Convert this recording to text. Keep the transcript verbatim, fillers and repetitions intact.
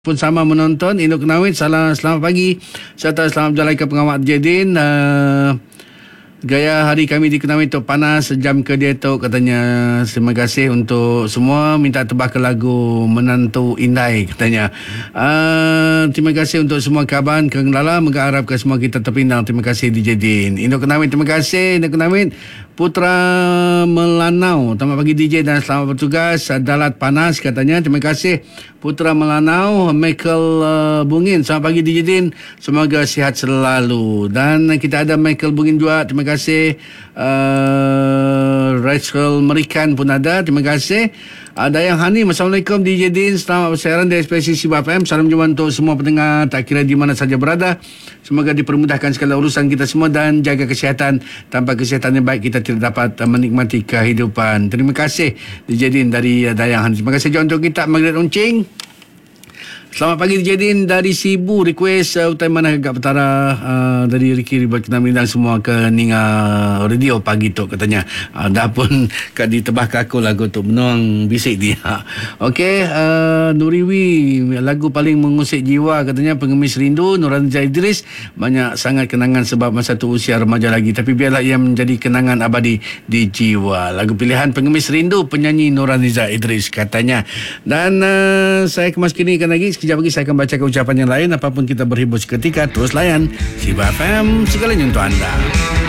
pun sama menonton. Induk Kenawit, salam selamat pagi serta selamat berjalan ke pengamat Jedin. Uh, gaya hari kami di Kenawit tu panas sejam ke dia tu katanya. Terima kasih untuk semua, minta tebak ke lagu Menantu Indai katanya. Uh, terima kasih untuk semua kaban kenggala, mengharapkan semua kita terpindang. Terima kasih di Jedin. Induk Kenawit, terima kasih Induk Kenawit. Putra Melanau, selamat pagi D J dan selamat bertugas. Dalat panas katanya. Terima kasih Putra Melanau. Michael uh, Bungin, selamat pagi D J Din, semoga sihat selalu. Dan kita ada Michael Bungin juga, terima kasih. uh, Rachel Merikan pun ada, terima kasih. Ada yang Hanim, Assalamualaikum D J Din, selamat bersiaran dari Spesies Sibu F M. Salam jumpa untuk semua pendengar, tak kira di mana saja berada. Semoga dipermudahkan segala urusan kita semua dan jaga kesihatan. Tanpa kesihatan yang baik, kita tidak dapat menikmati kehidupan. Terima kasih D J Din dari Dayang Hanim. Terima kasih juga untuk kita Margaret Uncing. Selamat pagi D J Din dari Sibu. Request uh, utai mana agak petara uh, dari Ricky Ribet kita dan semua ke Ninga Radio pagi tu katanya. Uh, dah pun kat ditebah ke aku lagu tu menuang bisik dia. Okey, uh, Nuriwi, lagu paling mengusik jiwa katanya, Pengemis Rindu. Nurhaliza Idris, banyak sangat kenangan sebab masa tu usia remaja lagi, tapi biarlah ia menjadi kenangan abadi di jiwa. Lagu pilihan Pengemis Rindu, penyanyi Nurhaliza Idris katanya. Dan uh, saya kemas kinikan lagi. Sekejap lagi saya akan bacakan ucapan yang lain. Apapun kita berhibur seketika, terus layan Sibu F M, segalanya untuk anda.